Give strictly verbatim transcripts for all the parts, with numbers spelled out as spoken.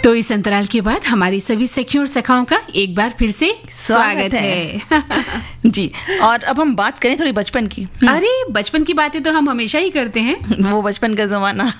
तो इस अंतराल के बाद हमारी सभी सखियों और सखाओं का एक बार फिर से स्वागत, स्वागत है, है। जी। और अब हम बात करें थोड़ी बचपन की। अरे बचपन की बातें तो हम हमेशा ही करते हैं। वो बचपन का जमाना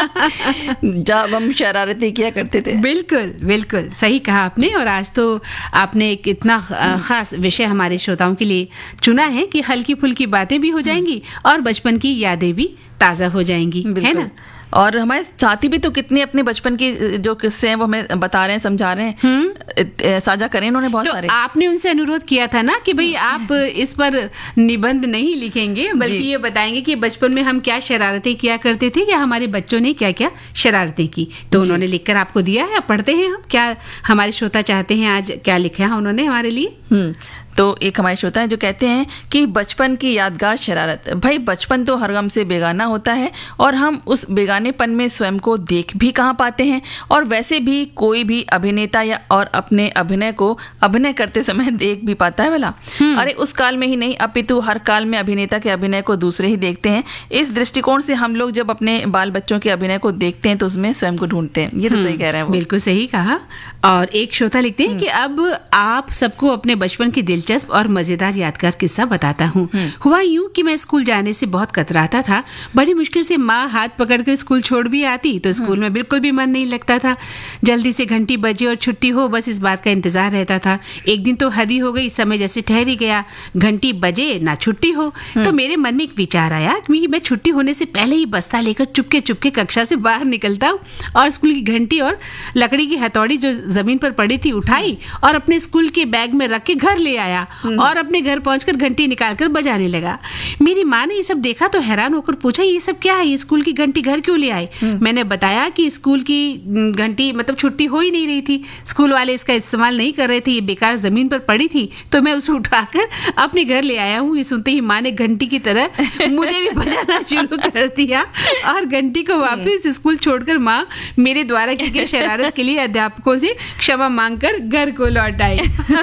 जब हम शरारतें किया करते थे। बिल्कुल बिल्कुल सही कहा आपने। और आज तो आपने एक इतना खास विषय हमारे श्रोताओं के लिए चुना है कि हल्की फुल्की बातें भी हो जाएंगी और बचपन की यादें भी ताजा हो जाएंगी, है ना। और हमारे साथी भी तो कितने अपने बचपन की जो किस्से हैं वो हमें बता रहे हैं, समझा रहे हैं, साझा करें उन्होंने बहुत तो सारे। आपने उनसे अनुरोध किया था ना कि भाई आप इस पर निबंध नहीं लिखेंगे बल्कि ये बताएंगे कि बचपन में हम क्या शरारतें किया करते थे या हमारे बच्चों ने क्या क्या शरारतें की। तो उन्होंने लिखकर आपको दिया है, पढ़ते हैं हम क्या हमारे श्रोता चाहते हैं आज क्या लिखा है उन्होंने हमारे लिए। हम्म तो एक हमारे श्रोता है जो कहते हैं कि बचपन की यादगार शरारत। भाई बचपन तो हर गम से बेगाना होता है और हम उस बेगानेपन में स्वयं को देख भी कहाँ पाते हैं। और वैसे भी कोई भी अभिनेता या और अपने अभिनय को अभिनय करते समय देख भी पाता है भला। अरे उस काल में ही नहीं अपितु हर काल में अभिनेता के अभिनय को दूसरे ही देखते हैं। इस दृष्टिकोण से हम लोग जब अपने बाल बच्चों के अभिनय को देखते हैं तो उसमें स्वयं को ढूंढते हैं। ये तो सही कह रहे हैं वो। बिल्कुल सही कहा। और एक श्रोता लिखते हैं कि अब आप सबको अपने बचपन की दिलचस्प और मजेदार यादगार किस्सा बताता हूँ। हुआ यूं कि मैं स्कूल जाने से बहुत कतराता था। बड़ी मुश्किल से माँ हाथ पकड़कर स्कूल छोड़ भी आती तो स्कूल में बिल्कुल भी मन नहीं लगता था। जल्दी से घंटी बजे और छुट्टी हो बस इस बात का इंतजार रहता था। एक दिन तो हद ही हो गई, समय जैसे ठहर ही गया, घंटी बजे ना छुट्टी हो। तो मेरे मन में एक विचार आया कि मैं छुट्टी होने से पहले ही बस्ता लेकर चुपके चुपके कक्षा से बाहर निकलता हूँ और स्कूल की घंटी और लकड़ी की हथौड़ी जो जमीन पर पड़ी थी उठाई और अपने स्कूल के बैग में रख के घर ले आया और अपने घर पहुंचकर घंटी निकालकर बजाने लगा। मेरी माँ ने ये सब देखा तो हैरान होकर पूछा ये सब क्या है, ये स्कूल की घंटी घर क्यों ले आए। मैंने बताया कि स्कूल की घंटी मतलब छुट्टी हो ही नहीं रही थी, स्कूल वाले इसका इस्तेमाल नहीं कर रहे थे, ये बेकार जमीन पर पड़ी थी तो मैं उसे उठाकर अपने घर ले आया हूँ। ये सुनते ही माँ ने घंटी की तरह मुझे भी बजाना शुरू कर दिया और घंटी को वापस स्कूल छोड़कर माँ मेरे द्वारा की गई शरारत के लिए अध्यापकों से क्षमा मांगकर घर को लौट आई।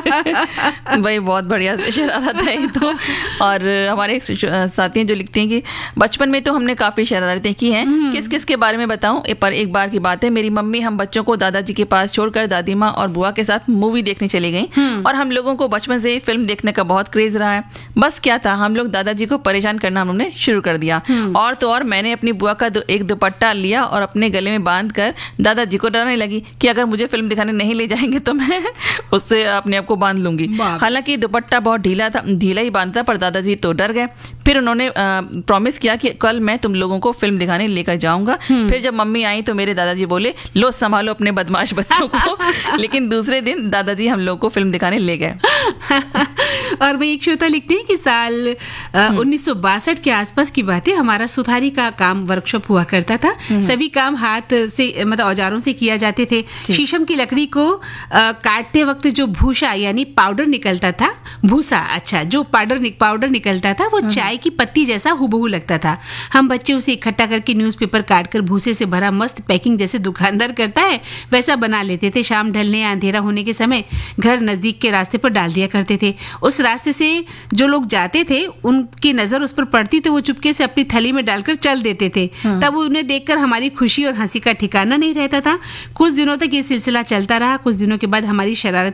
भाई बहुत बढ़िया शरारत है तो। और हमारे एक साथी हैं जो लिखते हैं कि बचपन में तो हमने काफी शरारतें की हैं। किस किस के बारे में बताऊं, पर एक बार की बात है मेरी मम्मी हम बच्चों को दादाजी के पास छोड़कर दादी माँ और बुआ के साथ मूवी देखने चली गई और हम लोगों को बचपन से ही फिल्म देखने का बहुत क्रेज रहा है। बस क्या था, हम लोग दादाजी को परेशान करना हमने शुरू कर दिया। और तो और मैंने अपनी बुआ का एक दुपट्टा लिया और अपने गले में बांध कर दादाजी को डराने लगी कि अगर मुझे फिल्म दिखाने नहीं ले जाएंगे तो मैं उससे अपने आप को बांध लूंगी। हालांकि दुपट्टा बहुत ढीला था, ढीला ही बांधता, पर दादाजी तो डर गए। फिर उन्होंने प्रॉमिस किया कि कल मैं तुम लोगों को फिल्म दिखाने लेकर जाऊंगा। फिर जब मम्मी आई तो मेरे दादाजी बोले लो संभालो अपने बदमाश बच्चों को। लेकिन दूसरे दिन दादाजी हम लोग को फिल्म दिखाने ले गए। और वही एक श्रोता लिखते हैं कि साल उन्नीस सौ बासठ के आसपास की बात है। हमारा सुथारी का काम वर्कशॉप हुआ करता था। सभी काम हाथ से मतलब औजारों से किया जाते थे। शीशम की लकड़ी को आ, काटते वक्त जो भूसा यानी पाउडर निकलता था, भूसा अच्छा जो पाउडर पाउडर निकलता था वो चाय की पत्ती जैसा हुबहू लगता था। हम बच्चे उसे इकट्ठा करके न्यूज़पेपर काटकर भूसे से भरा मस्त पैकिंग जैसे दुकानदार करता है वैसा बना लेते थे। शाम ढलने या अंधेरा होने के समय घर नजदीक के रास्ते पर डाल दिया करते थे। उस रास्ते से जो लोग जाते थे उनकी नजर उस पर पड़ती तो वो चुपके से अपनी थैली में डालकर चल देते थे। तब उन्हें देखकर हमारी खुशी और हंसी का ठिकाना नहीं रहता था। कुछ दिनों तक ये सिलसिला चलता रहा। कुछ दिनों के बाद हमारी शरारत